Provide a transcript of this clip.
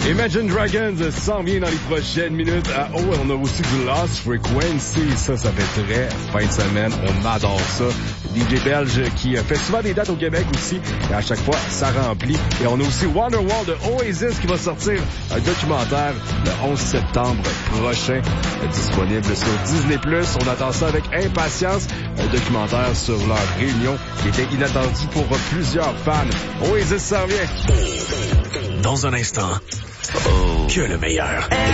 Imagine Dragons s'en vient dans les prochaines minutes. On a aussi du Lost Frequency. Ça fait très fin de semaine. On adore ça. DJ belge qui fait souvent des dates au Québec aussi. Et à chaque fois, ça remplit. Et on a aussi Wonderwall de Oasis qui va sortir un documentaire le 11 septembre prochain. Disponible sur Disney+. On attend ça avec impatience. Un documentaire sur leur réunion qui était inattendu pour plusieurs fans. Oasis s'en vient. Dans un instant, que le meilleur.